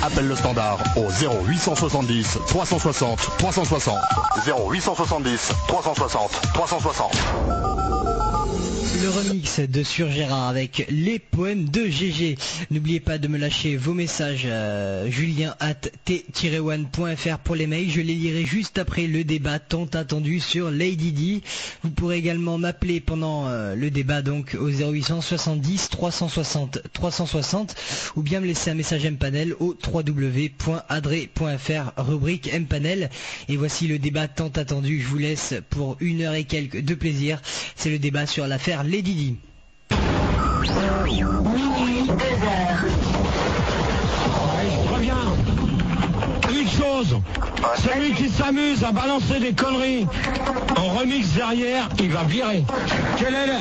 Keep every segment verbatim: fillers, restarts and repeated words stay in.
appelle le standard au zéro huit cent soixante-dix trois cent soixante trois cent soixante. zéro huit cent soixante-dix trois cent soixante trois cent soixante. Le remix de Sur Gérard avec les poèmes de G G. N'oubliez pas de me lâcher vos messages euh, julien arobase t tiret one point f r pour les mails. Je les lirai juste après le débat tant attendu sur Lady Di. Vous pourrez également m'appeler pendant euh, le débat donc au zéro huit cent soixante-dix trois cent soixante trois cent soixante ou bien me laisser un message M-Panel au w w w point adre point f r rubrique M-Panel. Et voici le débat tant attendu. Je vous laisse pour une heure et quelques de plaisir. C'est le débat sur l'affaire Lady Di. Minuit, deux heures. Je reviens. Une chose, celui qui s'amuse à balancer des conneries en remix derrière, il va virer. Quel est le...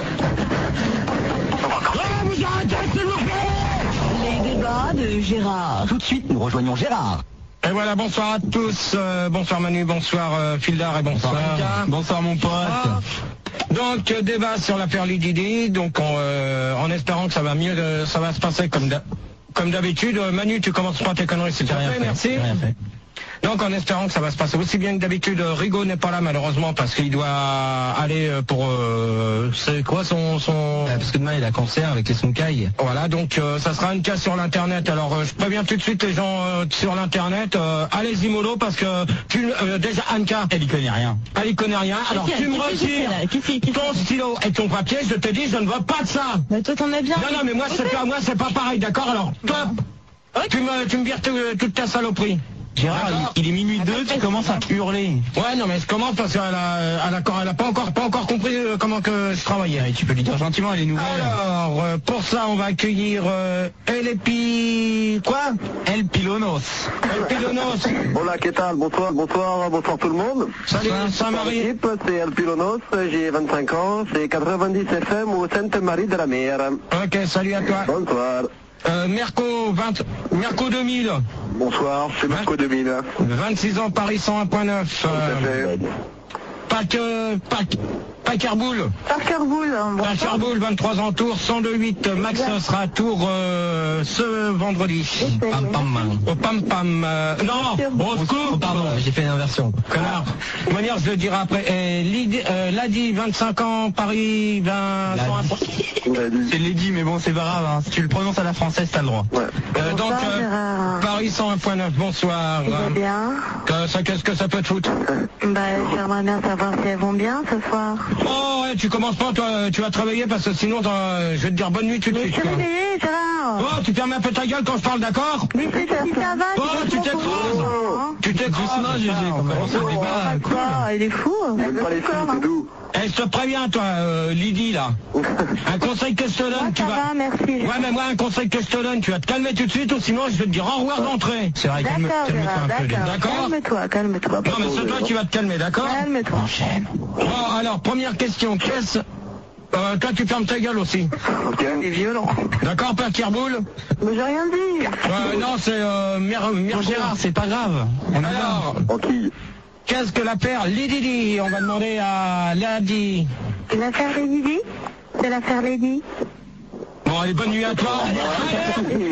Oh, vous arrêtez, s'il vous plaît. Les débats de Gérard. Tout de suite, nous rejoignons Gérard. Et voilà, bonsoir à tous. Euh, bonsoir Manu, bonsoir euh, Fildar et bonsoir Anka. Bonsoir mon pote. Ah. Donc euh, débat sur l'affaire Lady Di, donc en, euh, en espérant que ça va mieux, euh, ça va se passer comme d'hab- comme d'habitude. Euh, Manu, tu commences pas tes conneries, s'il te plaît, merci. Rien fait. Donc en espérant que ça va se passer aussi bien que d'habitude. Rigaud n'est pas là malheureusement parce qu'il doit aller pour euh, c'est quoi son son Ouais, parce que demain il a cancer avec les soncailles. voilà, donc euh, ça sera une case sur l'internet. Alors euh, je préviens tout de suite les gens euh, sur l'internet, euh, allez-y mollo parce que tu euh, déjà Anka, Elle y connaît rien. elle y connaît rien. Alors Qu'est-ce tu me que c'est, là retires Qu'est-ce que c'est ton stylo et ton papier, je te dis je ne veux pas de ça. Bah toi t'en as bien. Non non mais moi c'est pas moi c'est pas pareil, d'accord. Alors toi tu me tu me vires tout- toute ta saloperie. Gérard, il, il est minuit deux, tu commences à hurler. Ouais, non, mais je commence parce qu'elle a, elle a, elle a pas encore, pas encore compris euh, comment que je travaillais. Et tu peux lui dire gentiment, elle est nouvelle. Alors, euh, pour ça, on va accueillir euh, El Epi... Quoi El Pilonos. El Pilonos. Hola, ¿qué tal? Bonsoir, bonsoir, bonsoir tout le monde. Salut, Saint-Marie. L'équipe, c'est El Pilonos, j'ai vingt-cinq ans, c'est quatre-vingt-dix F M au Sainte-Marie de la Mer. Ok, salut à toi. Bonsoir. Euh, Merco, vingt, Merco deux mille. Bonsoir, c'est Marco deux mille. vingt-six ans, Paris cent un point neuf. Tout à fait. Pac, euh, Pac, Pacarboul. Parkerboul. Pacarboul, vingt-trois ans, Tours, cent deux huit. Max sera à Tours euh, ce vendredi. Pam pam. Au pam pam. Euh, non, au secours. Oh, pardon, j'ai fait une inversion. Connard. De toute manière, je le dirai après. Et Lydie, euh, Lady, vingt-cinq ans, Paris, vingt... C'est Lady, mais bon, c'est pas grave. Hein. Si tu le prononces à la française, t'as le droit. Ouais. Euh, donc, Bonsoir, euh, Gérard. Paris cent un point neuf, bonsoir. Tu vas bien? Euh, ça, qu'est-ce que ça peut te foutre? Bah j'aimerais bien savoir si elles vont bien ce soir. Oh, ouais, tu commences pas, toi, tu vas travailler parce que sinon, euh, je vais te dire bonne nuit tout de Mais suite. je suis quoi. réveillée, Gérard. Oh, tu fermes un peu ta gueule quand je parle, d'accord? Mais si ça, si ça va, Oh, c'est tu pas t'écrases. trop. Tu t'écrases. Doucement, G G, on commence le débat. Ah, quoi, il est fou. J'aime pas les filles, c'est doux. Eh, je te préviens, toi, euh, Lydie, là. Un conseil que je te donne, Moi tu ça vas... va, merci. Ouais, mais moi, un conseil que je te donne, tu vas te calmer tout de suite, ou sinon, je vais te dire au revoir d'entrée. C'est vrai, calme- D'accord, calme-toi Gérard, un peu. d'accord. D'accord. Calme-toi, calme-toi. Non, mais c'est toi qui vas te calmer, d'accord? Calme-toi. Bon, alors, première question, qu'est-ce... Euh, toi, tu fermes ta gueule aussi. Ok. C'est violent. D'accord, Père Kirboul? Mais j'ai rien dit. Euh, non, c'est... Euh, Mir- Bon, Mirko. Gérard, c'est pas grave. On est là. Alors, Tranquille. qu'est-ce que l'affaire Lady Di? On va demander à Lady. L'affaire Lady Di? C'est l'affaire Lady? Bon, allez, bonne nuit à toi. Allez, bonne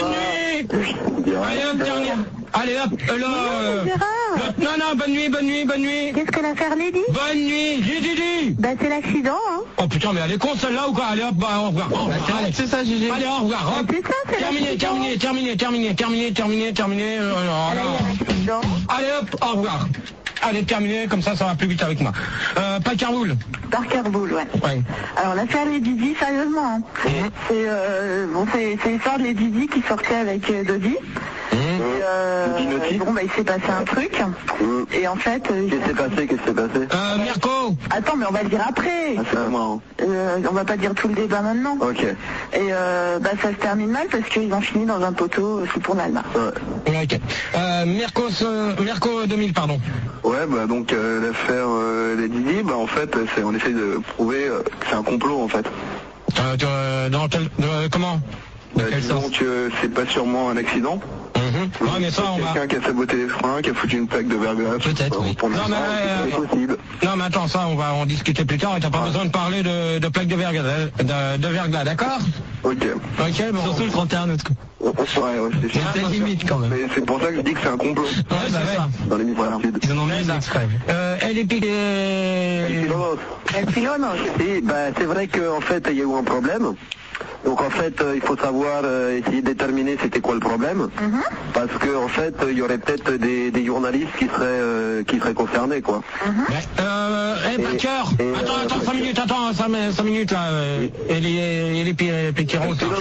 nuit. Allez, hop, dernière. Allez, hop, là... euh, Gérard. le- Non, non, bonne nuit, bonne nuit, bonne nuit. Qu'est-ce que l'affaire Lady? Bonne nuit, Lady Di. Bah c'est l'accident, hein. Oh putain, mais elle est con celle-là ou quoi? Allez hop, bah, au revoir. Au revoir. Allez, C'est ça, G G. allez, au revoir. Hop. C'est ça, c'est Terminé, l'accident. terminé, terminé, terminé, terminé, terminé, terminé. euh, alors, Elle a eu alors. un accident. Allez hop, au revoir. Allez, terminé, comme ça, ça va plus vite avec moi. Euh, Pacarboul. Parkerboul, ouais. Ouais. Alors l'affaire Lady Di, sérieusement, hein. c'est euh, bon, c'est c'est l'histoire de Lady Di qui sortait avec euh, Dodi. Et euh, Dodi. bon bah il s'est passé un truc. Hum. Et en fait, euh, Qu'est-ce qui s'est passé? Qu'est-ce qui s'est passé? Euh, Mirko. attends, mais on va le dire après. Ah, c'est marrant. Euh, on va pas dire tout le débat maintenant. Ok. Et euh, bah ça se termine mal parce qu'ils ont fini dans un poteau sous pour l'Alma. Ouais. Ok. Euh, Mirko, euh, Mirko deux mille, pardon. Ouais, bah donc euh, l'affaire euh, Lady Di, bah en fait, c'est, on essaie de prouver euh, que c'est un complot en fait. Euh, tu- euh, dans quel, euh, comment? Dans Euh, quel disons sens? que c'est pas sûrement un accident. Mhm. Ouais, mais ça, on va... Quelqu'un qui a saboté les freins, qui a foutu une plaque de verglas. Peut-être, pour- oui. Pour Non, mais, c'est euh, possible. Non, mais attends, ça, on va en discuter plus tard et t'as pas besoin de parler de, de plaques de verglas, de, de verglas, d'accord? Ok. Ok, bon. Surtout le trente et un août. Ouais, ouais, c'est sûr. C'est limite quand même. Mais c'est pour ça que je dis que c'est un complot. Ouais, bah ouais. Dans l'émission Sud. Ils en ont mis une exprès. Euh, elle est piquée. El Pilono. Et ben, c'est vrai qu'en fait, il y a eu un problème. Donc en fait, euh, il faut savoir euh, essayer de déterminer c'était quoi le problème. Mhm. Parce que en fait, il y aurait peut-être des, des journalistes qui seraient euh, qui seraient concernés, quoi. Euh, hey, Parker. et, Attends, euh, attends, cinq minutes, attends, cinq minutes là. euh, Elle est, elle est pi- piquée rose. Non,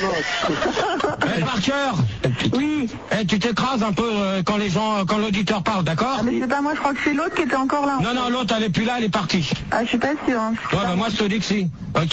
non. Hey, Parker. Oui. Eh, tu t'écrases un peu euh, quand les gens, quand l'auditeur parle, d'accord? Ah, mais c'est pas moi, je crois que c'est l'autre qui était encore là. Non, non, l'autre elle est plus là, elle est partie. Ah, je suis pas sûre. Hein. Ouais, bah moi je te dis que si. Ok?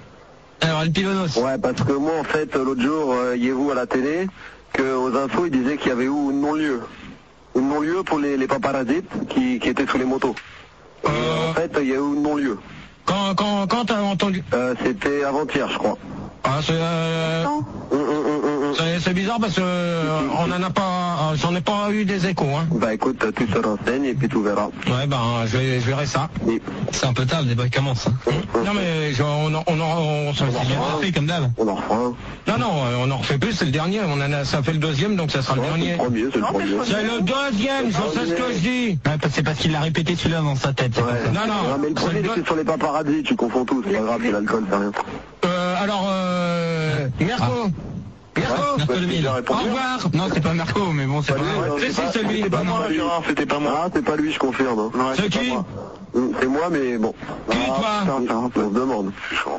Alors, le Pilonos. Ouais, parce que moi, en fait, l'autre jour, euh, il y a vous à la télé, qu'aux infos, ils disaient qu'il y avait eu un non-lieu. Un non-lieu pour les, les paparazzis qui, qui étaient sous les motos. Et, Euh. en fait, il y a eu un non-lieu. Quand, quand, quand t'as entendu? Euh, C'était avant-hier, je crois. Ah, c'est, euh, Non. Hum, hum, hum, hum, hum. c'est, c'est bizarre parce que euh, on en a pas, j'en ai pas eu des échos, hein. Bah écoute, tu te renseignes et puis tu verras. Ouais, ben, je, vais- je verrai ça. Et C'est un peu tard, le débat commence. Hein. Non, mais je- on, en- on, en- on, s'en C'est bien fait comme d'hab. on en refera un. Non, non, on en refait plus, c'est le dernier. On en a, ça fait le deuxième, donc ça sera le Ouais, c'est dernier. le premier, c'est le Non, c'est premier. le C'est le deuxième, je sais ce que je dis. Ouais, parce- c'est parce qu'il l'a répété celui-là dans sa tête. c'est Ouais. comme ça. Non, non, mais le c'est premier, le deux- c'est sur les paparazzis, tu confonds tout, c'est pas grave, c'est l'alcool, c'est rien. Euh, alors, euh, Mirko. Mirko. Mirko Ouais, le j'ai mille. déjà Au répondu. revoir. Non, c'est pas Marco, mais bon, c'est Pas pas lui, grave. non, Si, si, pas- c'est lui. C'était pas Non, moi, non, Gérard, c'était pas moi. Ah, c'est pas lui, je confirme. hein. Ouais, C'est pas qui? moi. Hum, C'est moi, mais bon. Qui, Ah, toi? putain, on se demande.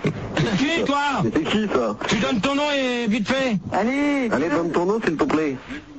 Qui, toi? Mais c'est qui, ça? Tu donnes ton nom et vite fait. Allez. Allez, donne ton nom, s'il te plaît.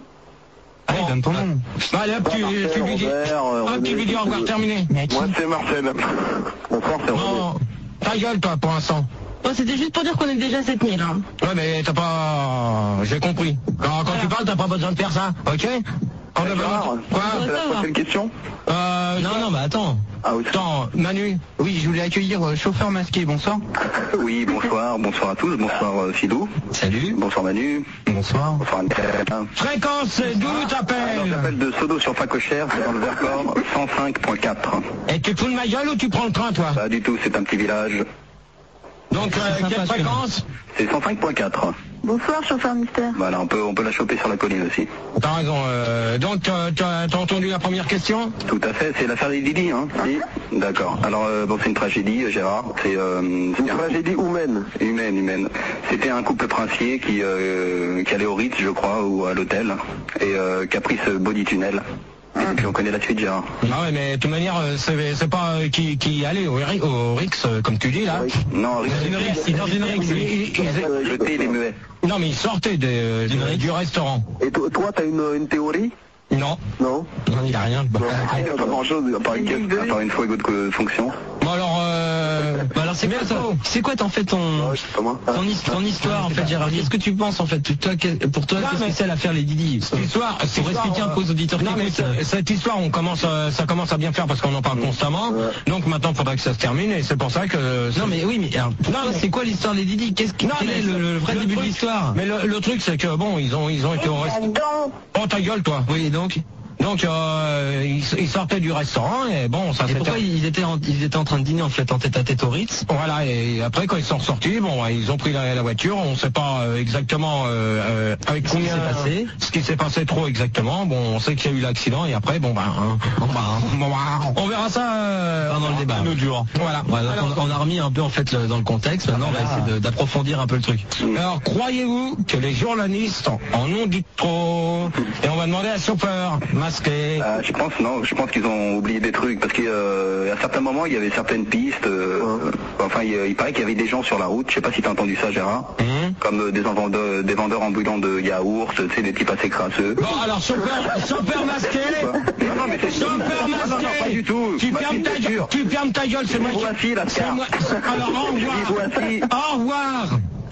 Allez, donne ton nom. Allez, hop, tu, tu lui dis, Robert, euh, hop, tu lui dis au revoir, terminé. Moi, c'est Marcel. Bonsoir, c'est René. Non, ta gueule, toi, pour l'instant. Oh, c'était juste pour dire qu'on est déjà sept mille. Hein. Ouais, mais t'as pas... J'ai compris. Quand, quand tu parles, t'as pas besoin de faire ça, ok? Quand le Gérard, Quoi? c'est la prochaine question? Euh... Non, non, bah attends. Ah oui. Attends, Manu. Oui, je voulais accueillir euh, chauffeur masqué, bonsoir. Oui, bonsoir, bonsoir à tous, bonsoir euh, Philou, Salut. bonsoir Manu, Bonsoir. bonsoir Anne. Fréquence, c'est d'où Alors, t'appelles? j'appelle de Sodo sur Facochère, c'est dans le Vercors, cent cinq point quatre. Et tu te fous de ma gueule ou tu prends le train, toi? Pas du tout, c'est un petit village. Donc, euh, C'est quelle sympa, fréquence? C'est cent cinq point quatre. Bonsoir, chauffeur mystère. Voilà, on peut, on peut la choper sur la colline aussi. T'as raison. Euh, donc, euh, t'as t'as entendu la première question? Tout à fait, c'est l'affaire des Didi, hein? Oui. D'accord. Alors, euh, bon, c'est une tragédie, Gérard. C'est euh, une tragédie humaine. Humaine, humaine. C'était un couple princier qui, euh, qui allait au Ritz, je crois, ou à l'hôtel, et euh, qui a pris ce body tunnel. Et puis on connaît la suite, Gérard. Ah ouais, mais de toute manière, euh, c'est c'est pas euh, qui, qui allait au, Ri- au Rix, euh, comme tu dis, là. Non, Ritz. Dans une Rix, dans une Rix. Ils- ils- ils- Jeter les muets. Non, mais ils sortaient de- de- du restaurant. Et to- toi, t'as une, une théorie? Non. Non. Non, il n'y a rien. Bah, Il n'y a pas grand chose, à part une caisse, à part une fois égaux de fonction. Bon, alors, euh... Bah alors c'est quoi ça? C'est quoi en fait ton Ouais, c'est pas moi. ton, his- ton histoire en fait, Gérard? Qu'est-ce que tu penses en fait? Toi, que- pour toi, Non, qu'est-ce mais- que c'est l'affaire les Didi? Cette histoire, cette Pour histoire, expliquer un peu aux auditeurs qui non, mais écoutent. ce- cette histoire, on commence, à- ça commence à bien faire parce qu'on en parle constamment. Ouais. Donc maintenant, il faudra que ça se termine et c'est pour ça que. Non mais oui, mais alors, pour Non, toi, mais- c'est quoi l'histoire des Didi? Qu'est-ce qui Non, quel mais est le, le vrai le début truc- de l'histoire? Mais le, le truc, c'est que bon, ils ont, ils ont été au restaurant. Oh ta gueule, toi. Oui, donc. Donc euh, ils, ils sortaient du restaurant et bon, ça Et s'était. pourquoi ils étaient en, ils étaient en train de dîner en fait en tête à tête au Ritz? Voilà, et après quand ils sont sortis, bon, ils ont pris la, la voiture, on ne sait pas euh, exactement euh, euh, avec Ce qui combien s'est passé. ce qui s'est passé trop exactement. Bon, on sait qu'il y a eu l'accident et après, bon, bah, hein, bon, bah, bon, bah, on verra ça euh, Pendant le débat. un autre jour. Voilà. Voilà, donc Alors, on, on a remis un peu en fait le- dans le contexte. Maintenant, on va essayer de- d'approfondir un peu le truc. alors, croyez-vous que les journalistes en ont dit trop? Et on va demander à chauffeur masqué. Euh, je pense non, je pense qu'ils ont oublié des trucs parce qu'à euh, certains moments il y avait certaines pistes. euh, enfin, il, il paraît qu'il y avait des gens sur la route. Je sais pas si t'as entendu ça, Gérard. Hum. Comme euh, des, vendeurs, des vendeurs ambulants de yaourts, tu sais, des types assez crasseux. Bon, alors chauffeur, chauffeur masqué. Non, non, mais c'est Chauffeur non, non, non, pas masqué. du tout. Tu Ma fermes fille, ta c'est gueule. sûr. Tu fermes ta gueule, c'est moi qui. Voici la C'est carte. moi. Alors au revoir. Voici. Au revoir.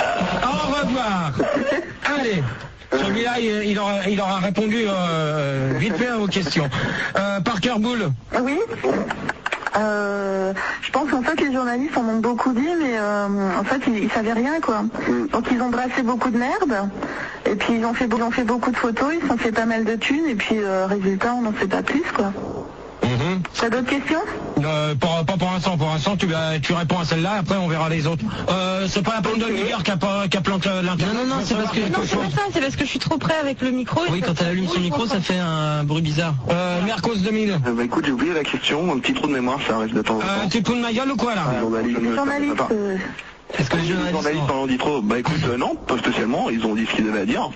Au revoir. Allez. Celui-là, il, il aura, il aura répondu euh, vite fait à vos questions. Euh, Parker Bull. Oui. Euh, je pense qu'en fait les journalistes en ont beaucoup dit, mais euh, en fait ils, ils savaient rien quoi. Donc ils ont brassé beaucoup de merde, et puis ils ont fait, ils ont fait beaucoup de photos, ils se sont fait pas mal de thunes, et puis euh, résultat on n'en sait pas plus quoi. Mhm. T'as d'autres questions? euh, pour, Pas pour l'instant, pour l'instant tu, tu réponds à celle-là, après on verra les autres. Euh, c'est pas la peine de lui dire qu'il a, a planté l'internet. Non, non, non, c'est parce que, non, c'est pas ça, c'est parce que je suis trop près avec le micro. Oui, quand elle allume son micro, ça fait un bruit bizarre. Euh, Mercos deux mille. Euh, bah écoute, j'ai oublié la question, un petit trou de mémoire, ça arrive de temps en temps. Euh, tu te fous de ma gueule ou quoi là? Ah, journaliste, Les journalistes... euh, Est-ce que les Les journalistes... journalistes en ont dit trop? Bah écoute, euh, non, pas spécialement, ils ont dit ce qu'ils avaient à dire.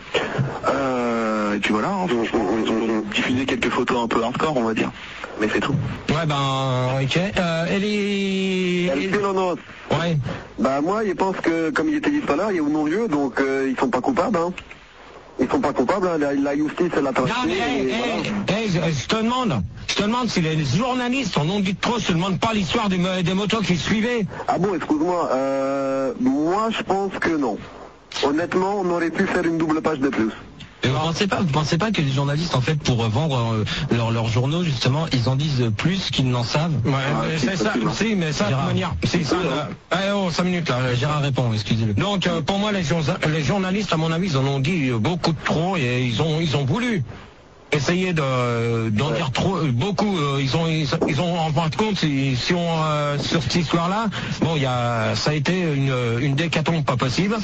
Euh, et puis voilà, hein, franchement, ils ont diffusé quelques photos un peu hardcore, on va dire. Mais c'est tout. Ouais, ben, ok. Euh, elle est... El Pilonos. Ouais. Bah moi, je pense que, comme il était dit tout à l'heure, il y a au non-lieu, donc euh, ils sont pas coupables, hein. Ils sont pas coupables, hein. la, la justice, elle a tranché. Non mais, hey, hey, hey, je, je te demande, je te demande si les journalistes en ont dit trop, je te demande pas l'histoire des, des motos qui suivaient. Ah bon, excuse-moi, euh, moi je pense que non. Honnêtement, on aurait pu faire une double page de plus. Et vous pensez pas, vous pensez pas que les journalistes, en fait, pour vendre euh, leurs leurs journaux, justement, ils en disent plus qu'ils n'en savent? Ouais, Ah, mais c'est c'est ça, possible, hein. si, mais ça, de toute manière, c'est ça. Euh, eh oh, cinq minutes là. Euh, Gérard répond, excusez-le. Donc, euh, pour moi, les, jour- les journalistes, à mon avis, ils en ont dit euh, beaucoup de trop et ils ont, ils ont voulu essayer de d'en dire trop, euh, beaucoup. euh, ils ont, ils, ils ont en fin de compte, si, si on euh, sur cette histoire-là, bon, il y a, ça a été une, une décatombe pas possible.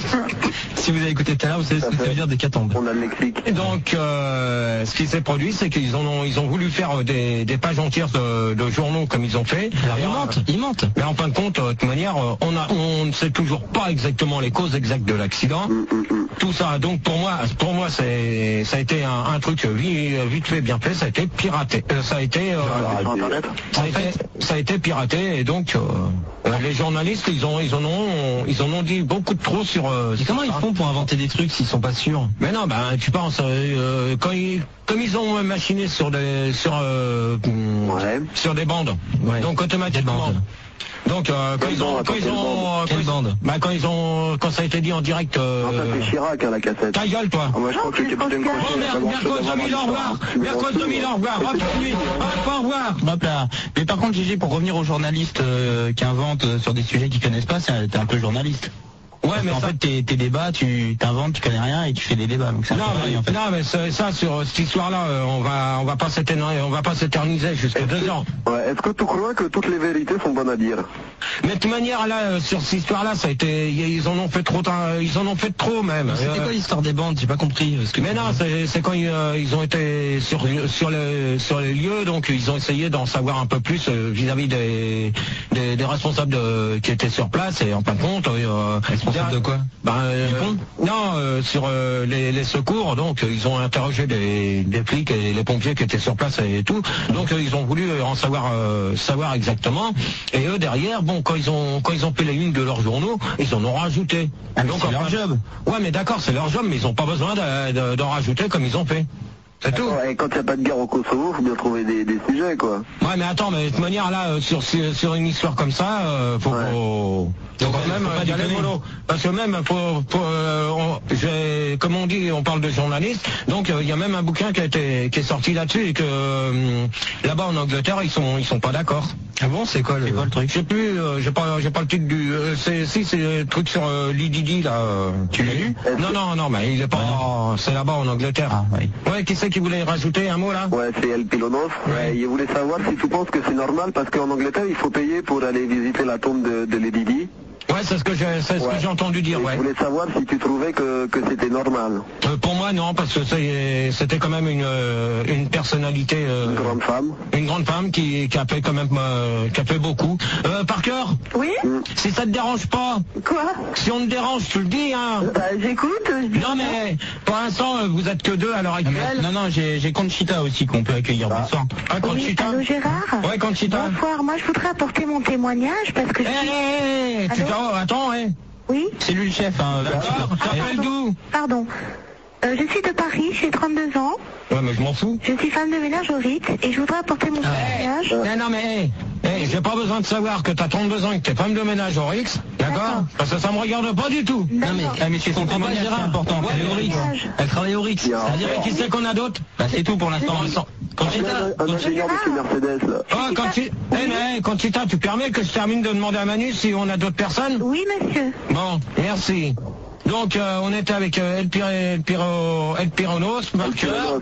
Si vous avez écouté tout à l'heure, vous savez ce que ça veut dire décatombe. On a le lexique. Et donc, euh, ce qui s'est produit, c'est qu'ils en ont, ils ont voulu faire des, des pages entières de, de journaux comme ils ont fait. Alors, ils mentent, ils mentent. Mais en fin de compte, de toute manière, on, a, on ne sait toujours pas exactement les causes exactes de l'accident. Mm, mm, mm. Tout ça, donc pour moi, pour moi, c'est, ça a été un, un truc vite, vite fait, bien fait. Ça a été piraté. Euh, ça a été, euh, Sur Internet. ça a été, ça a été piraté. Et donc, euh, les journalistes, ils ont, ils en ont, ils en ont dit beaucoup de trop sur. Euh, Et comment ils font pour inventer des trucs s'ils sont pas sûrs? Mais non, ben tu penses, euh, quand ils, comme ils ont machiné sur des, sur, euh, Ouais. sur des bandes, Ouais. donc automatiquement. Des bandes. Donc euh, quand Quelle ils ont, bande, quand ils quelle ont, bande quand Quelle ils- bande bah, quand ils ont, quand ça a été dit en direct. Euh, Non, ça c'est Chirac, hein, la cassette. ta gueule, toi. Ah, moi je crois que le capitaine Bon, Crochet, Bon, il a Mer- pas grand-chose Mercos à voir dans deux mille, au revoir. l'histoire. Mercos deux mille, au revoir. Hop, nuit. Hop, au revoir. Hop là. Mais par contre, Gégé, pour revenir aux journalistes euh, qui inventent euh, sur des sujets qu'ils connaissent pas, c'est- t'es un peu journaliste. Ouais, mais en ça- fait, tes, tes débats, tu t'inventes, tu connais rien et tu fais des débats. Donc c'est un Non, peu pareil, mais, en fait. non, mais ça, ça, sur cette histoire-là, euh, on va, on va pas s'éterniser, on va pas s'éterniser jusqu'à deux ans. Ouais, est-ce que tu crois que toutes les vérités sont bonnes à dire? Mais de toute manière, là, euh, sur cette histoire-là, ça a été, ils en ont fait trop, euh, ils en ont fait trop même. C'était Euh, quoi l'histoire des bandes? J'ai pas compris. euh, Ce que Mais non, c'est c'est quand ils, euh, ils ont été sur sur le sur les lieux, donc ils ont essayé d'en savoir un peu plus euh, vis-à-vis des, des des responsables de- qui étaient sur place et en fin de compte, euh, Responsable de quoi? ben, euh, non, euh, sur euh, les, les secours, donc euh, ils ont interrogé des, des flics et les pompiers qui étaient sur place et tout, donc euh, ils ont voulu euh, en savoir euh, savoir exactement. Et eux derrière, bon, quand ils ont quand ils ont fait les unes de leurs journaux, ils en ont rajouté. Ah, mais c'est enfin, leur job. Ouais, mais d'accord, c'est leur job, mais ils ont pas besoin de- de- d'en rajouter comme ils ont fait. C'est tout. Et quand il n'y a pas de guerre au Kosovo, faut bien trouver des, des sujets, quoi. Ouais, mais attends, mais de toute manière, là, euh, sur, sur sur une histoire comme ça, euh, faut, Ouais. faut, faut quand même pas euh, y aller déconner. mollo. Parce que même, faut, faut, euh, on- j'ai- comme on dit, on parle de journalistes, donc euh, il y a même un bouquin qui, a été, qui est sorti là-dessus et que euh, là-bas en Angleterre, ils sont ils sont pas d'accord. Ah bon, c'est quoi le, C'est quoi le truc? Je sais plus, euh, j'ai pas j'ai pas le titre du. euh, c'est si c'est le truc sur euh, Lididi là. euh, Tu l'as lu? Non non non, mais il est pas. C'est là-bas en Angleterre. Ah, oui. Ouais, qui c'est qui voulait rajouter un mot là? Ouais, c'est El Pilonos. Ouais, il voulait savoir si tu penses que c'est normal, parce qu'en Angleterre, il faut payer pour aller visiter la tombe de, de Lady Di. Ouais, c'est ce que j'ai c'est ce Ouais. que j'ai entendu dire. Et Ouais. je voulais savoir si tu trouvais que, que c'était normal. Euh, pour moi, non, parce que c'est- c'était quand même une, euh, une personnalité, euh, Une grande femme. une grande femme qui, qui a fait quand même, euh, qui a fait beaucoup. Euh, Parker, Oui? si ça te dérange pas, Quoi? si on te dérange, tu le dis, hein. Bah, j'écoute. je dis Non rien. mais pour l'instant, euh, vous êtes que deux à l'heure Non, mais- actuelle. non, non, j'ai j'ai Conchita aussi qu'on peut accueillir. Ah. Bonsoir. Ah, Oui, Conchita. allô Gérard? Ouais, Conchita. Bonsoir, moi je voudrais apporter mon témoignage parce que Eh, je suis... eh, eh, tu Allô t'en- attends, eh. Oui? C'est lui le chef. Hein, D'accord, t'appelles d'où? Pardon. Euh, je suis de Paris, j'ai trente-deux ans. Ouais, mais je m'en fous. Je suis femme de ménage au Ritz et je voudrais apporter mon témoignage. Non, non, mais, eh, eh, j'ai pas besoin de savoir que t'as trente-deux ans et que t'es femme de ménage au Rix, d'accord? D'accord. Parce que ça me regarde pas du tout. Non mais, ah, mais c'est son Comprends pas, témoignage, c'est Gérard. important. Elle est au Rix. Elle travaille au Rix. Il y a un, Et qui c'est qu'on a d'autres? Bah, c'est tout pour l'instant. Conchita, un, un ingénieur de chez Mercedes, là. oh, Conchita, eh, mais, Conchita, tu permets que je termine de demander à Manu si on a d'autres personnes? Oui, monsieur. Bon, merci. Donc, euh, on était avec euh, El, Pir- El, Piro- El Pironos, Marqueur, Pironos.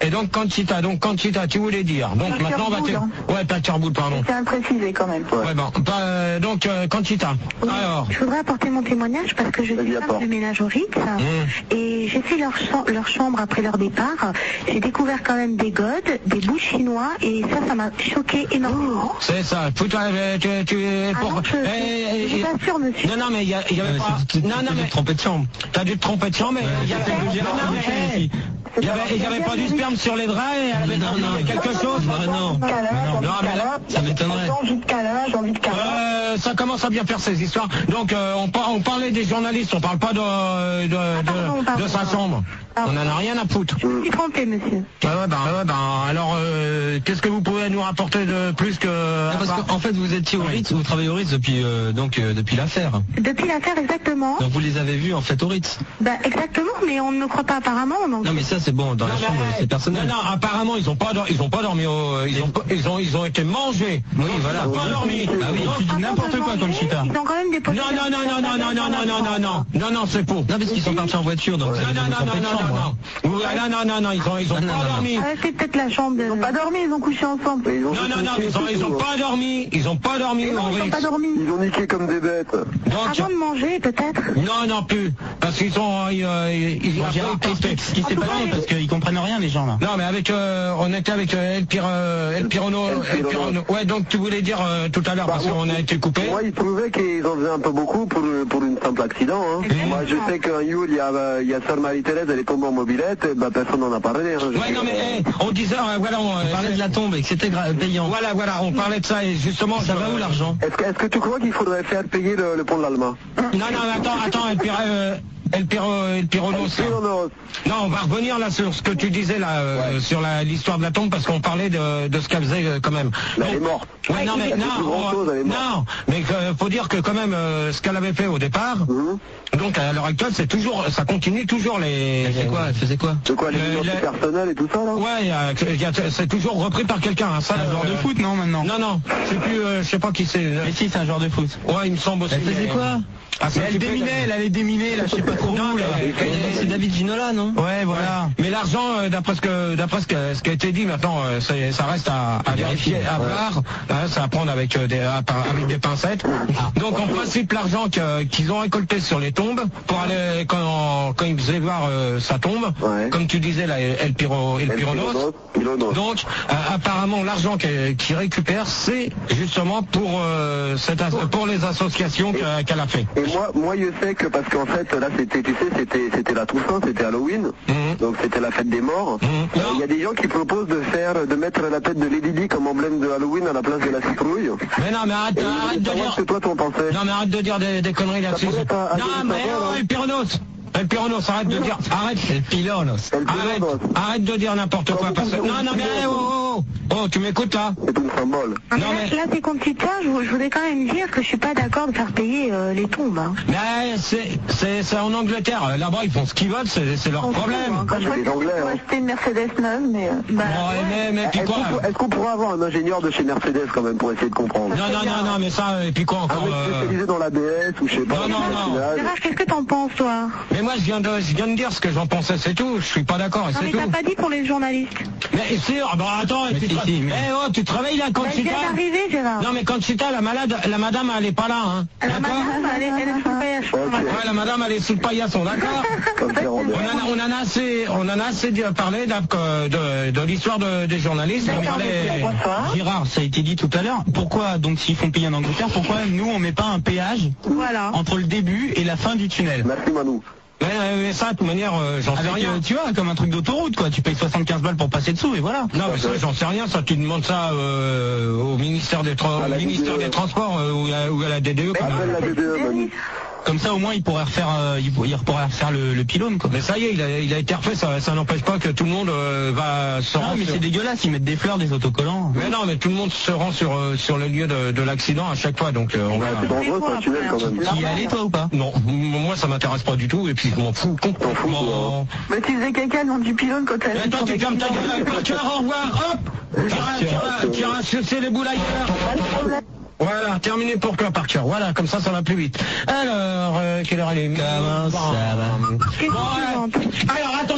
Et donc Conchita, donc Conchita, tu voulais dire. Donc Pierre maintenant on va te... Boulle, hein. Ouais, pas Pierre Boulle, pardon. Je tiens à le préciser quand même. Ouais, bon. Bah, euh, donc euh, Conchita. Oui. Alors. Je voudrais apporter mon témoignage parce que je suis femme de ménage au Ritz Mmh. et j'ai fait leur, cha- leur chambre après leur départ. J'ai découvert quand même des godes, des bouts chinois et ça, ça m'a choqué énormément. C'est ça. Putain, euh, tu, tu, Ah pour... non, je, Eh, je, je eh, vous assure, monsieur. Non, non, mais il y, a- il y avait Ouais, pas... c'est- c'est- Non, non, c'est mais... te tromper de chambre. T'as dû te tromper de chambre, mais il y avait... c'est le Gérard Non, mais, Boucher hey, aussi. il y avait, il y avait pas du sperme sur les draps et elle avait Non, non, demandé quelque chose. Bah non. Jusqu'à là, Non, non, mais là, ça m'étonnerait. Jusqu'à là, j'ai envie de câlin. Euh, ça commence à bien faire ces histoires. Donc euh, on, par- on parlait des journalistes, on parle pas de, de, de, Ah, pardon, pardon, de sa pardon. chambre. Pardon. On en a rien à foutre. Je me suis trompée, monsieur. Ouais, ouais, ben, ouais, ben, alors, euh, qu'est-ce que vous pouvez nous rapporter de plus que... Ah, parce qu'en fait, vous étiez au Ritz, vous travaillez au Ritz depuis, euh, donc, euh, depuis l'affaire. Depuis l'affaire, exactement. Donc vous les avez vus en fait au Ritz. Bah, exactement, mais on ne me croit pas apparemment. Donc... Non mais ça c'est bon, dans la Non, mais, chambre hey, c'est personnel. Non, non, apparemment, ils ont pas, dor- ils ont pas dormi au... Ils ont, pas- ils ont, ils ont été mangés. Oui, voilà. Ils ont pas dormi. Ah oui, Donc- tu dis n'importe quoi comme Chita. Ils ont quand même des Non, non, non, non, non, non, non, non, non, non, non, non, non, c'est faux. Non parce qu'ils sont partis en voiture donc Non, ça non, ils ont non, trompé non, de non, chambre. non, non. Non, non, non, non, ils ont, ils ont Non, pas non, non. dormi. Ah, c'est peut-être la chambre de... Ils n'ont pas dormi, ils ont couché ensemble. Ils ont Non, non, non, ils ont, ils ont pas dormi. Ils ont pas dormi. Non, ils Henri. n'ont pas dormi. Ils ont niqué comme des bêtes. Donc, Avant de manger, peut-être. non, non, plus. Parce qu'ils sont, ils, euh, ils, Bon, Gérard, ils- explique ce qui s'est passé parce qu'ils comprennent rien les gens là. Non, mais avec, euh, on était avec euh, El, Pir, euh, El Pirono. El El Pirono. Ouais, donc tu voulais dire euh, tout à l'heure Bah, parce moi- qu'on a été coupé. Moi, il trouvait qu'ils en faisaient un peu beaucoup pour, pour une simple accident. Hein. Exactement. Moi, je sais qu'un Yule, il y a, il y a Sœur Marie-Thérèse, elle est tombée en mobilette, et bah, personne n'en a parlé. Hein. Je Ouais, sais non, que- mais hey, on disait, euh, voilà, on, On parlait de la tombe et que c'était gra- payant. Voilà, voilà, on parlait de ça et justement, Ça je- va où l'argent? Est-ce que, est-ce que tu crois qu'il faudrait faire payer le, le pont de l'Alma? Non, non, mais attends, attends, El Pir, euh, El Piro, El Pirono, ça. Pironos. Non, on va revenir là sur ce que tu disais là, euh, sur la- l'histoire de la tombe, parce qu'on parlait de, de ce qu'elle faisait euh, quand même. Là, elle est morte. Ouais, non, mais Elle fait non, plus grand-chose, elle est on- morte. non, mais euh, faut dire que quand même, euh, ce qu'elle avait fait au départ, Mhm. donc à l'heure actuelle, c'est toujours, ça continue toujours les. Elle fait quoi? Elle faisait quoi? C'est quoi, les Le- identités le- personnelles et tout ça, là? Ouais, il y a- il y a- c'est toujours repris par quelqu'un. Hein, ça, C'est un joueur euh, de foot non maintenant? Non, non, je sais plus, euh, je sais pas qui c'est. Mais si c'est un joueur de foot. Ouais, il me semble aussi. Elle faisait mais- quoi? Ah, c'est un Elle petit peu- déminait, elle allait déminer là, je sais pas trop Non, où là. mais- C'est David Ginola non? Ouais voilà. Mais l'argent, euh, d'après ce que, d'après ce, que- ce qui a été dit maintenant, euh, c'est- ça reste à, à vérifier, à voir. Hein, c'est à prendre avec euh, des, à- par- avec des pincettes. Donc en principe, l'argent que- qu'ils ont récolté sur les tombes pour aller quand, quand ils faisaient voir euh, sa tombe, Ouais. comme tu disais là, El Piro, El El Pironos. Pironos, Pironos. Donc euh, apparemment, l'argent qu'elle- qu'ils récupèrent, c'est justement pour euh, cette as- pour les associations que- qu'elle a fait. Et moi, moi, je sais que parce qu'en fait, là, c'était, tu sais, c'était, c'était la Toussaint, c'était Halloween, Mhm. donc c'était la fête des morts. Mhm. Euh, Il y a des gens qui proposent de faire, de mettre la tête de Lady Di comme emblème de Halloween à la place de la citrouille. Mais non, mais arrête, Et je arrête voulais de savoir dire. ce que toi t'en pensais. Non mais arrête de dire des, des conneries là-dessus. pourrait pas Non aller mais savoir, oh, hein. El Pironos, El Pironos, arrête de dire, arrête, El Pilonos. El arrête, Pironos. arrête de dire n'importe quoi parce que non non mais oh, oh, oh, oh, tu m'écoutes là? C'est une symbole. Ah, mais Non, là, mais- là, c'est Conchita, je, vou- je voudrais quand même dire que je suis pas d'accord de faire payer euh, les tombes. Hein. Mais c'est c'est c'est en Angleterre, là-bas ils font ce qu'ils veulent, c'est c'est leur On s'en fout, problème. hein, quand C'est je des Anglais, faut hein. acheter une Mercedes neuve, mais... euh, bah, Bon, ouais. mais mais puis Est-ce quoi? qu'on, peut- est-ce qu'on pourrait avoir un ingénieur de chez Mercedes quand même pour essayer de comprendre? Non non non non mais ça et puis quoi Un encore? mec euh, spécialisé dans l'A B S ou je sais pas. Non, non, au non. final. Gérard, qu'est-ce que t'en penses, toi? Mais moi je viens de je viens de dire ce que j'en pensais, c'est tout. Je suis pas d'accord et Non, c'est mais tout. t'as pas dit pour les journalistes. Mais sûr, bon attends, Mais tu si, tra- si, mais- Eh oh, tu travailles là Elle Conchita? vient d'arriver, Gérard. Non mais Conchita, la malade, la madame elle est pas là hein. La D'accord? madame, elle est, elle est sous le paillage. Ok. Ouais, la madame elle est sous le paillasson, d'accord? Comme c'est On Robert. en, a, on en a assez, on en a assez dit- parlé de, de, de l'histoire de- des journalistes. On parlait- Gérard, ça a été dit tout à l'heure. Pourquoi donc s'ils font payer en Angleterre, pourquoi nous on met pas un péage Voilà. entre le début et la fin du tunnel? Merci Manu. Mais, mais ça, de toute manière, euh, j'en sais Avec, rien. euh, tu vois, comme un truc d'autoroute quoi, tu payes soixante-quinze balles pour passer dessous et voilà. Non, mais ça, j'en sais rien. Ça, tu demandes ça euh, au ministère des, Tra- À la au ministère D D E. des Transports euh, ou, à, ou à la D D E. comme- Appelle la D D E, Manu. Comme ça au moins ils pourraient refaire, euh, ils, pour- ils pourraient refaire le, le pylône quoi. Mais ça y est, il a, il a été refait. Ça, ça n'empêche pas que tout le monde euh, va se Non rendre mais sur- c'est dégueulasse, ils mettent des fleurs, des autocollants. Mais non, mais tout le monde se rend sur, euh, sur le lieu de, de l'accident à chaque fois. Donc, euh, on va... C'est dangereux, c'est un tunnel quand même. Tu y es allé toi ou pas? Non, m- moi, ça m'intéresse pas du tout. Et puis, je m'en fous complètement. Mais tu faisais caca dans du pylône quand elle... Et toi, tu fermes ta gueule, Parker, au revoir, hop! Tu iras- Tu iras sucer les boules ailleurs. Voilà, terminé pour toi, Parker. Voilà, comme ça, ça va plus vite. Alors, euh, quelle heure elle est? Comment ça va? Question Bon, suivante. euh, alors, attendez.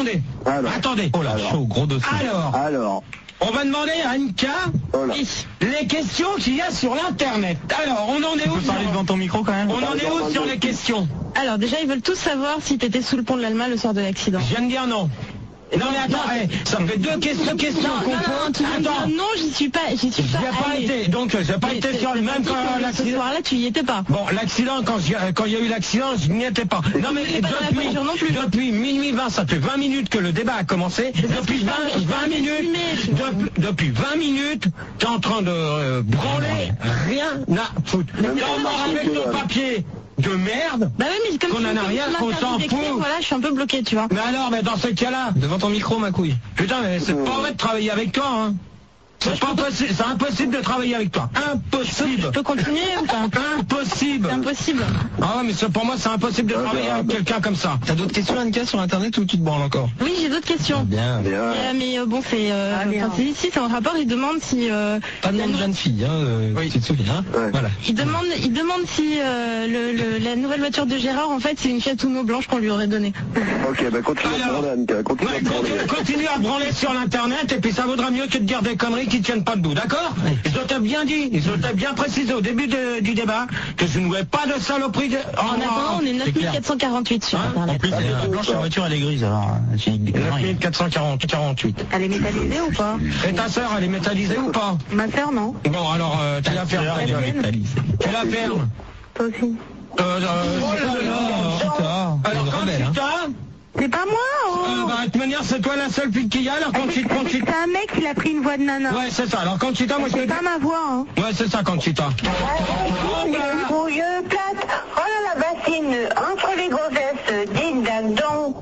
Alors. Attendez. Oh là, Alors. chaud, gros dossier. Alors, Alors. on va demander à Annika Voilà. les questions qu'il y a sur l'internet. Alors, on en est Tu où peux sur... parler devant ton micro quand même. On en est où sur les questions? Alors déjà, ils veulent tous savoir si t'étais sous le pont de l'Alma le soir de l'accident. Je viens de dire non. Non mais attends, hey, ça me fait deux questions, questions Non, qu'on non, non, tu viens de Attends, dire non, j'y suis pas, j'y suis j'y pas ai pas allée. été, donc j'ai pas Mais été t'as- sur le t'as même dit quand que Ce l'accident. soir-là, tu y étais pas. Bon, l'accident, quand j'y- quand il y a eu l'accident, je n'y étais pas. Non mais n'étais pas dans la depuis, voiture non plus. depuis minuit vingt, ça fait vingt minutes que le débat a commencé. Depuis que je vingt, parle- je vingt parle minutes, d'estimé, tu vois. depuis, depuis vingt minutes, t'es en train de euh, branler, rien à foutre. Mais T'es c'est encore pas avec ton papier de merde. Bah oui, mais comme Qu'on tu en a comme rien, tu qu'on m'interdis s'en d'écrire, fout. Voilà, je suis un peu bloquée, tu vois. Mais alors, mais dans ce cas-là, Devant ton micro, ma couille. putain, mais c'est pas vrai de travailler avec toi, hein. C'est pas possible, c'est impossible de travailler avec toi. Impossible. Je peux continuer ou pas? Impossible. C'est impossible. Ah ouais, mais c'est- pour moi, c'est impossible de travailler avec quelqu'un comme ça. T'as d'autres questions, Annika, sur internet ou tu te branles encore? Oui, j'ai d'autres questions. Bien. Bien. Euh, mais euh, bon, c'est euh, Ah, bien. enfin, c'est ici, c'est en rapport. Il demande si euh, Pas de nom de jeune fille, hein, euh, Oui. tu te souviens, hein? Ouais. Voilà. il demande, il demande si euh, le, le- la nouvelle voiture de Gérard, en fait, c'est une Fiat Uno blanche qu'on lui aurait donnée. Ok, bah continue à Alors. parler, Annika. Continue Ouais, à parler. continue, continue à branler sur l'internet et puis ça vaudra mieux que de dire des conneries qui tiennent pas debout, d'accord? Ils ont bien dit, ils ont bien précisé au début de- du débat que je ne voulais pas de saloperie de... En attendant, on est neuf mille quatre cent quarante-huit sur Hein Internet. En plus, elle est blanche, la voiture elle est grise, alors euh, tu dis des neuf conneries. mille quatre cent quarante-huit. Elle est métallisée ou pas? Et ta sœur, elle est métallisée ou pas? Ma sœur, non. Bon, alors, euh, tu la fermes, ta gueule. Tu la fermes. Toi aussi. Euh, euh, Oh là là, putain, alors, une quand rebelle, tu hein. t'as... C'est pas moi, oh. Euh, bah, de toute manière, c'est toi la seule fille qu'il y a, alors quand tu quand tu... C'est un mec qui a pris une voix de nana. Ouais, c'est ça, alors quand tu t'as, moi je te C'est dis... pas ma voix, hein. Ouais, c'est ça, quand tu t'as. Brouilleux plate, oh là la bassine, entre les grossesses, dites donc.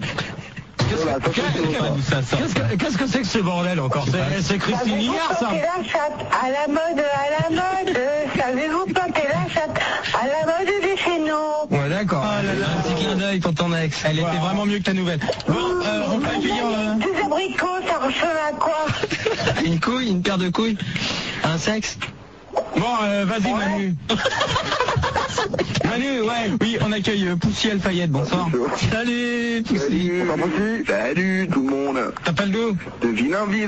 Voilà, attention, Qu'est-ce ça. que- qu'est-ce que qu'est-ce que c'est que ce bordel encore? C'est c'est Christine Liard, ça? la chatte à la mode, à la mode, savez-vous planter la chatte à la mode des chez nous. Ouais, d'accord. Un petit clin d'œil pour ton ex. Elle était vraiment mieux que ta nouvelle. Bon, euh, on peut accueillir euh, Des abricots, ça ressemble à quoi? Une couille, une paire de couilles, un sexe. Bon, euh, vas-y, Manu. Manu, ouais. Oui, on accueille euh, Poussy Alfayette, bonsoir. Salut, Poussy. Salut, pas possible. Salut tout le monde. T'appelles d'où? De Villenville.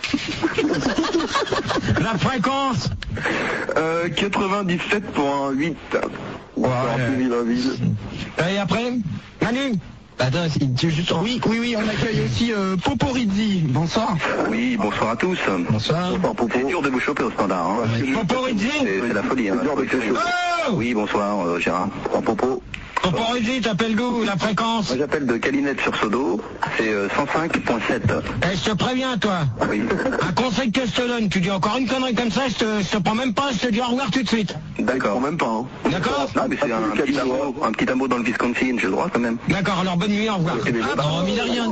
La fréquence. Euh, quatre-vingt-dix-sept virgule huit. Bonsoir, Ouais. de Villenville. Et après? Manu? Attends, tu veux juste... Oui, oui, oui, on accueille aussi euh, Poporizzi, bonsoir. Oui, bonsoir à tous. Bonsoir. Bonsoir, Popo. C'est dur de vous choper au standard. Hein. Poporizzi? C'est c'est la folie. Hein. Oh! Oui, bonsoir, euh, Gérard. Bonsoir, Popo. Poporizzi, t'appelles d'où? La fréquence? Moi, j'appelle de Calinette sur Sodo. C'est euh, cent cinq virgule sept. Eh, je te préviens, toi. Oui. Un conseil que je te donne, tu dis encore une connerie comme ça, je te, je te prends même pas, je te dis au revoir tout de suite. D'accord, même pas. Hein. D'accord? Non, mais c'est un, petit hameau, un petit hameau dans le Wisconsin, j'ai le droit quand même. D'accord, alors bonne nuit, au revoir. C'est des Ah, débats. Oh, mais il a rien dit,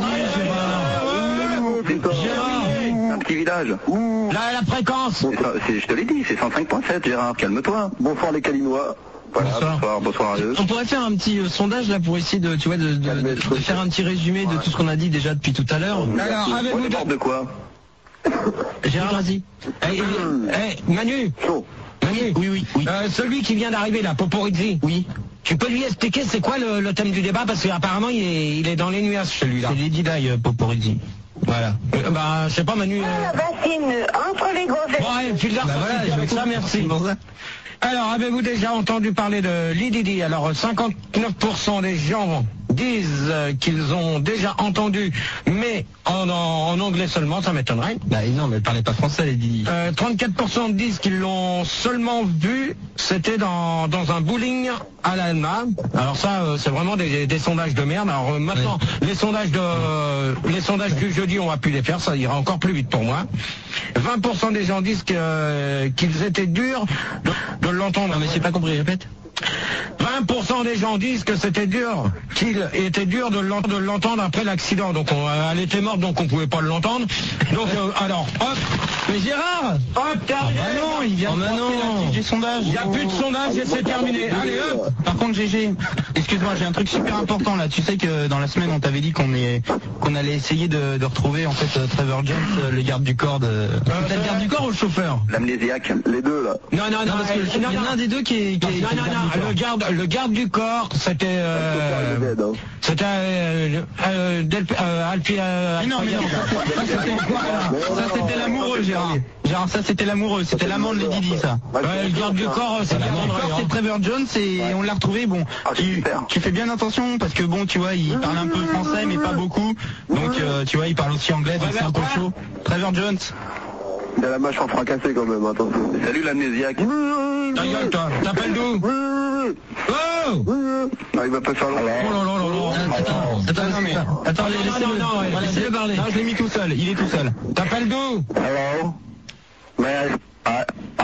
Gérard. C'est un petit village. Là, la fréquence. C'est ça, c'est- je te l'ai dit, c'est cent cinq virgule sept, Gérard, calme-toi. Bonsoir les Calinois. Voilà, Bonsoir. bonsoir, bonsoir à eux. On pourrait faire un petit euh, sondage là pour essayer de, tu vois, de, de- de- de faire un petit résumé de tout ce qu'on a dit déjà depuis tout à l'heure. Alors, Moi, avez-vous je parle de quoi? Gérard, vas-y. Eh, eh, eh, Manu, Chaud. Manu, Oui, oui, oui. euh, celui qui vient d'arriver là, Poporizzi. Oui, Tu peux lui expliquer c'est quoi le, le thème du débat parce qu'apparemment il est, il est dans les nuages celui-là. c'est Lady Di, euh, Poporizzi. Voilà. Euh, bah, je sais pas Manu. euh, La bassine, entre les grossesses. Bon, allez, file d'art, Bah voilà, avec je ça, coupe. merci. C'est pour ça. Alors, avez-vous déjà entendu parler de Lady Di? Alors, cinquante-neuf pour cent des gens disent euh, qu'ils ont déjà entendu, mais en, en, en anglais seulement, ça m'étonnerait. Bah non, mais elle parlait pas français, elle dit. Euh, trente-quatre pour cent disent qu'ils l'ont seulement vu, c'était dans, dans un bowling à l'Alma. Alors ça, euh, c'est vraiment des, des sondages de merde. Alors euh, maintenant, les sondages de euh, les sondages du jeudi, on va plus les faire, ça ira encore plus vite pour moi. vingt pour cent des gens disent que, euh, qu'ils étaient durs de, de l'entendre. Non mais j'ai pas compris, répète. vingt pour cent des gens disent que c'était dur, qu'il était dur de l'ent- de l'entendre après l'accident. Donc on, euh, elle était morte, donc on pouvait pas l'entendre. Donc euh, alors, hop, Mais Gérard, hop, terminé. Ah non, il vient Oh, de bah passer non. la fiche du sondage. Il n'y a plus de sondage et c'est terminé. Allez hop. Par contre, G G, excuse-moi, j'ai un truc super important là. Tu sais que dans la semaine, on t'avait dit qu'on est, qu'on allait essayer de, de retrouver en fait euh, Trevor Jones, euh, le garde du corps de. t'as le garde du corps ou le chauffeur? L'amnésiaque. Les deux, là. Non, non, non, Non, parce que euh, il y non, en a non. un des deux qui est... Qui est- Non, qui est non, le garde non, du corps. le garde, le le garde du corps, c'était... Euh, c'était... Euh, euh, Del, euh, Alpi... Euh, mais non, mais non, ça c'était quoi ça c'était l'amoureux, Gérard. Gérard, ça c'était l'amoureux, c'était l'amant de Lady Di, ça. Ouais, le garde du corps, c'est l'amant de Ray. C'est Trevor Jones et on l'a retrouvé. Bon, tu, tu fais bien attention parce que bon, tu vois, il parle un peu français mais pas beaucoup. Donc euh, tu vois, il parle aussi anglais, donc c'est un peu chaud. Trevor Jones. Il a la mâchoire fracassée quand même, attention. Salut l'amnésiaque. Ta gueule, toi, t'appelles d'où? Oh! Ah, il va pas faire long. Oh là là là là. Attends, attends, non, mais, attends, laissez-le non, non, non, laissez-le parler. Non, je l'ai mis tout seul, il est tout seul. T'appelles d'où? Hello. Mais,